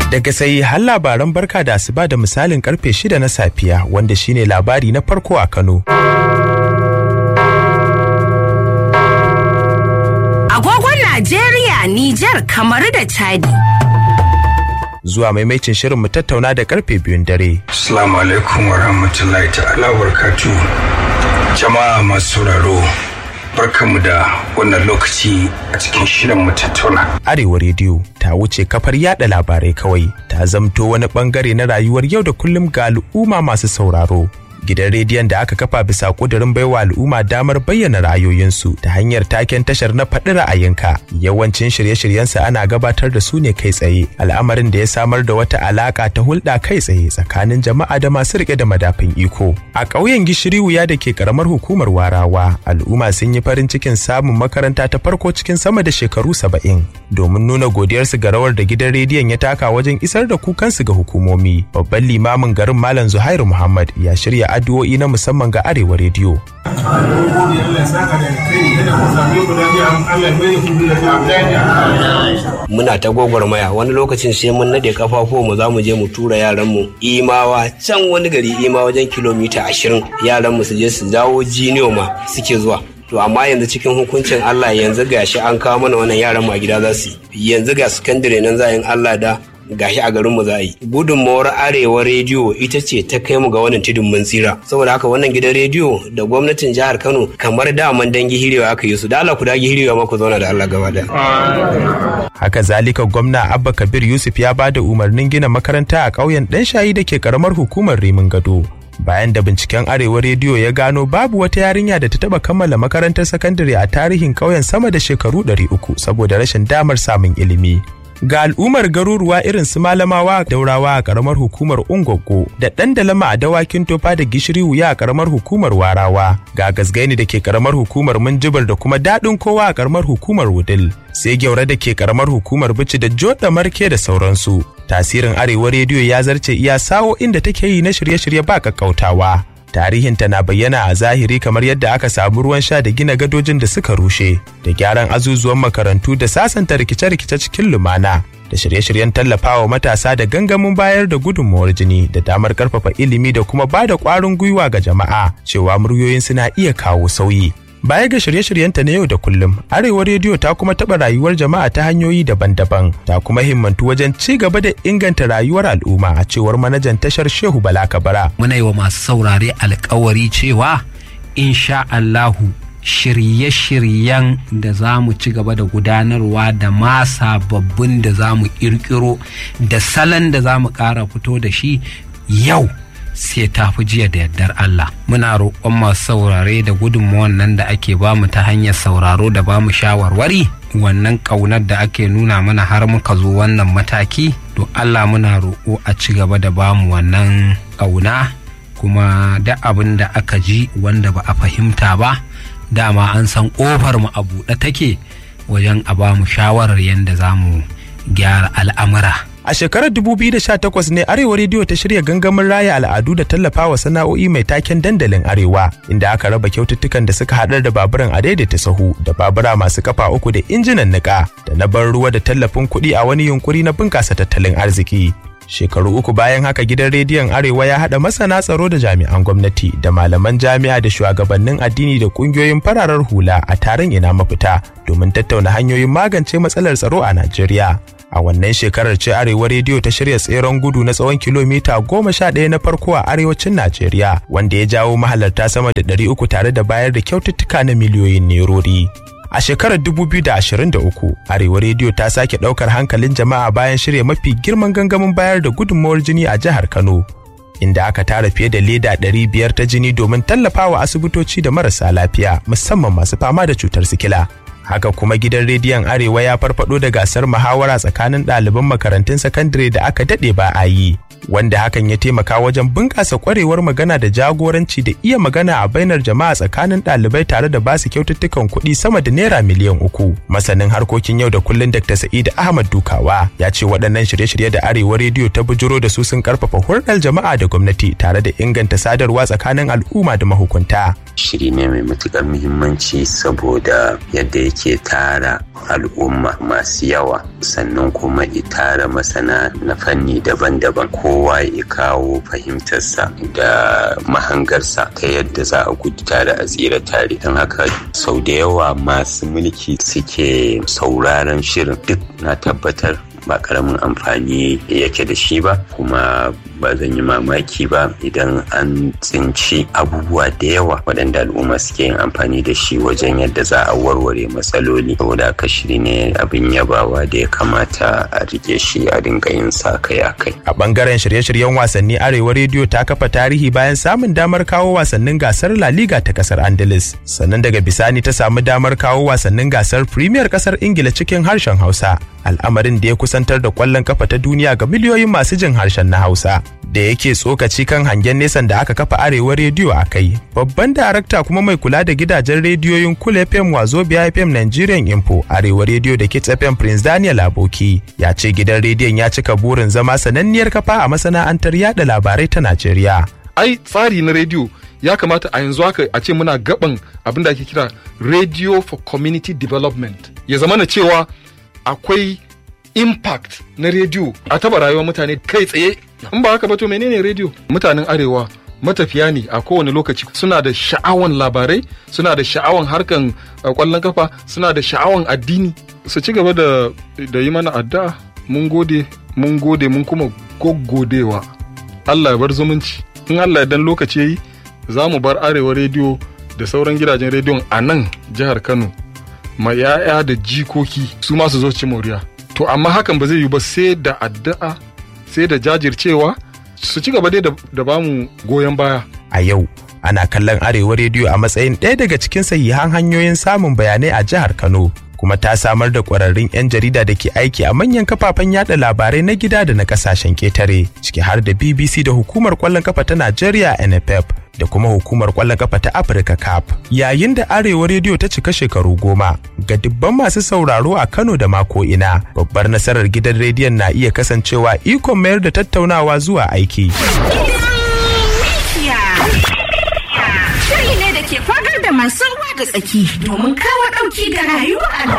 Daga sai har labaran barka da asuba da misalin karfe 6 na safiya wanda shine labari na farko a Kano. Agogon Najeriya, Nijar, Kamaru da Chadi. Zuwa maimaicin shirin mu tattauna da karfe 2 dare. Assalamu alaikum wa rahmatullahi ta'ala wa barakatuh. Jama'a masu sauraro, barkanmu da wannan lokaci a cikin shirin mu tattauna. Arewa Radio ta wuce kafar yada labarai kawai, ta zamto wani bangare na rayuwar yau da kullum ga al'umma masu sauraro. Gidan rediyon da aka kafa bisa kudirin baiwa al'umma damar bayyana ra'ayoyinsu ta hanyar taken tashar na faɗi ra'ayinka. Yawancin shirye-shiryensa ana gabatar da su ne kai tsaye, al'amarin da ya samar da wata alaka ta hulɗa kai tsaye tsakanin jama'a da masu rike da madafin iko. A ƙauyen Gishiri Wuya da ke karamar hukumar Warawa, al'umma sun yi farin cikin samun makaranta ta farko cikin sama da shekaru 70 domin nuna godiyarsu ga rawar da gidan rediyon ya taka wajen isar da kukansu ga hukumomi. Babban limamin garin Malam Zuhairu Muhammad ya shirya addu'o'i na musamman ga Arewa Radio. Muna ta gwagwarmaya, wani lokacin sai mun nade kafafu mu za mu je mu tura yaranmu Imawa, can wani gari Imawa wajen kilomita 20, yaranmu su je su dawo Jiniyo ma suke zuwa. To amma yanzu cikin hukuncin Allah yanzu gashi an kawo mana wannan yaran mu a gida za su yi. Yanzu ga sakandare nan za yin Allah da gashi a garin mu za a yi. Gudunmawar Arewa Radio ita ce ta kai mu ga wannan tudun mun tsira. Saboda haka wannan gidan rediyo da gwamnatin jihar Kano kamar daman dangi hirewa aka yi su. Da Allah ku dagi hirewa ma ku zauna da Allah gaba da. Haka zalika gwamna Abba Kabir Yusuf ya bada umarnin gina makaranta a ƙauyen Ɗanshayi da ke karamar hukumar Rimin Gado. Bayan da binciken Arewa Radio ya gano babu wata yarinya da ta taba kammala makarantar sakandare a tarihin ƙauyen sama da shekaru 300 saboda rashin damar samun ilimi. Ga al'ummar garuruwa irin su Malamawa, Daurawa a karamar hukumar Ungwaggo da Dandalama a Dawakin Tofa da Gishiri Wuya a karamar hukumar Warawa, ga Gasgaini da ke karamar hukumar Minjibir da kuma Daɗin Kowa a karamar hukumar Wudil, sai Gyaure da ke karamar hukumar Bichi da Joda Marke da sauransu. Tasirin Arewa Radio ya zarce iya sawo inda take yi na shirye-shirye ba kakkautawa. Tarihinta na bayyana a zahiri kamar yadda aka samu ruwan sha da gina gadojin da suka rushe, da gyaran azuzuwan makarantu da sasanta rikice-rikice cikin lumana, da shirye-shiryen tallafawa matasa da gangamin bayar da gudunmawar jini da damar karfafa ilimi da kuma ba da ƙwarin gwiwa ga jama'a cewa muryoyin suna iya kawo sauyi. Baya ga shirye-shiryenta na yau da kullum, Arewa Radio ta kuma taɓa rayuwar jama'a ta hanyoyi daban-daban, ta kuma himmantu wajen ci gaba da inganta rayuwar al'umma a cewar manajan tashar Shehu Bala Kabara. Muna yi wa masu saurare alkawari cewa insha Allahu shirye-shiryen da za mu ci gaba da gudanarwa da ma sababbin da za mu ƙirƙiro da salon da za mu ƙara fito da shi yau sai ta fi jiya da yardar Allah. Muna roƙon masu saurare da gudunmuwan nan da ake bamu ta hanyar sauraro da bamu shawarwari, wannan ƙaunar da ake nuna mana har muka zo wannan mataki, to Allah muna roƙo a ci gaba da bamu wannan ƙauna, kuma da abin da aka ji wanda ba a fahimta ba, dama an san ƙofar mu a buɗe take wajen a bamu shawarar yadda za mu gyara al'amura. A shekarar 2018 ne Arewa Radio ta shirya gangamin raya al'adu da tallafawa sana'o'i mai taken dandalin Arewa, inda aka raba kyaututtukan da suka haɗar da baburan adaidaita sahu da babura masu kafa uku da injinan niƙa da na ban ruwa da tallafin kuɗi a wani yunkuri na bunƙasa tattalin arziki. Shekaru 3 bayan haka gidan rediyon Arewa ya haɗa masana tsaro da jami'an gwamnati da malaman jami'a da shugabannin addini da ƙungiyoyin fararar hula a taron ina mafita domin tattauna hanyoyin magance matsalar tsaro a Najeriya. A wannan shekarar ce Arewa Radio ta shirya tseren gudu na tsawon kilomita 11 na farko a arewacin Najeriya, wanda ya jawo mahalarta sama da 300 tare da bayar da kyaututtuka na miliyoyin nerori. A shekarar 2023, Arewa Radio ta sake ɗaukar hankalin jama'a bayan shirya mafi girman gangamin bayar da gudunmawar jini a jihar Kano, inda aka tara fiye da leda 500 ta jini domin tallafawa asibitoci da marasa lafiya, musamman masu fama da cutar sikila. Haka kuma gidan rediyon Arewa ya farfado da gasar muhawara tsakanin ɗaliban makarantun sakandare da aka daɗe ba a yi, wanda hakan ya taimaka wajen bunƙasa ƙwarewar magana da jagoranci da iya magana a bainar jama'a tsakanin ɗalibai tare da basu kyaututtukan kuɗi sama da naira miliyan 3. Masanin harkokin yau da kullun Dr. Sa'id Ahmad Dukawa ya ce waɗannan shirye-shirye da Arewa Radio ta bujuro da su sun ƙarfafa hulɗar jama'a da gwamnati tare da inganta sadarwa tsakanin al'umma da mahukunta. shiri ne mai matuƙar muhimmanci saboda yadda yake tara al'umma masu yawa, sannan kuma ya tara masana na fanni daban-daban, kowa ya kawo fahimtarsa da mahangarsa ta yadda za a gudu tare a tsira tare. Don haka sau da yawa masu mulki suke sauraron shirin, duk na tabbatar ba karamin amfani yake da shi ba, kuma ba zan yi mamaki ba idan an tsinci abubuwa da yawa waɗanda al'umma suke yin amfani da shi wajen yadda za a warware matsaloli. Saboda haka shiri ne abin yabawa da ya kamata a rike shi a dinga yin sa kai a kai. A bangaren shirye-shiryen wasanni, Arewa Rediyo ta kafa tarihi bayan samun damar kawo wasannin gasar La Liga ta kasar Andalus, sannan daga bisani ta samu damar kawo wasannin gasar Premier kasar Ingila cikin harshen Hausa, al'amarin da ya kusantar da kwallon kafa ta duniya ga miliyoyin masu jin harshen na Hausa. Da yake tsokaci kan hangen nesan da aka kafa Arewa Rediyo a kai, babban darakta kuma mai kula da gidajen rediyoyin Cool FM, Wazobia FM, Nigerian Info, Arewa Rediyo da Kids FM, Prince Daniel Aboki, ya ce gidan rediyon ya cika burin zama sananniyar kafa a masana'antar yada labarai ta Najeriya. Ai tsari na rediyo ya kamata a yanzu haka a ce muna gaban abin da ake kira Radio for Community Development. Ya zama na cewa akwai impact na rediyo a taba rayuwar mutane kai tsaye. In ba haka ba to menene rediyo? Mutanen Arewa matafiya ne a kowane lokaci, suna da sha'awan labarai, suna da sha'awan harkan kwallon kafa, suna da sha'awan addini. Su ci gaba da yi mana addu'a. Mun gode mun kuma goggodewa. Allah ya bar zumunci. In Allah ya dan lokaci yayi za mu bar Arewa Rediyo da sauran gidajen rediyon a nan jihar Kano ma ya'ya da jikoki su ma su zo ci moriya. To amma hakan ba zai yi ba sai da addu'a, sai da jajircewa, su ci gaba dai da bamu goyon baya. A yau ana kallon Arewa Rediyo a matsayin ɗaya daga cikin sahihan hanyoyin samun bayanai a jihar Kano, kuma ta samar da ƙwararrun 'yan jarida da ke aiki a manyan kafafen yada labarai na gida da na ƙasashen ƙetare, ciki har da BBC da hukumar ƙwallon kafa ta Najeriya NFF da kuma hukumar ƙwallon kafa ta Africa Cup. Yayin da Arewa Rediyo ta cika shekaru 10 ga dubban masu sauraro a Kano da mako ina, babbar nasarar gidan rediyon na iya kasancewa ikon mayar da tattaunawa zuwa aiki. Shiri ne da ke fagar da masu ruwa da tsaki domin kawo ɗauki ga rayuwar